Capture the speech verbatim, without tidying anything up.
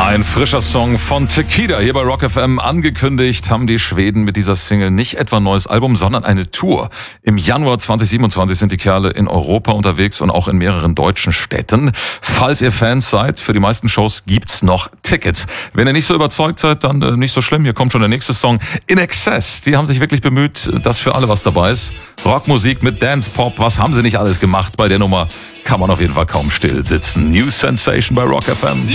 Ein frischer Song von Tequila hier bei Rock F M. Angekündigt haben die Schweden mit dieser Single nicht etwa ein neues Album, sondern eine Tour. Im Januar zwanzig siebenundzwanzig sind die Kerle in Europa unterwegs und auch in mehreren deutschen Städten. Falls ihr Fans seid, für die meisten Shows gibt's noch Tickets. Wenn ihr nicht so überzeugt seid, dann äh, nicht so schlimm. Hier kommt schon der nächste Song. In Excess, die haben sich wirklich bemüht, dass für alle was dabei ist. Rockmusik mit Dance Pop, was haben sie nicht alles gemacht? Bei der Nummer kann man auf jeden Fall kaum still sitzen. New Sensation bei Rock F M.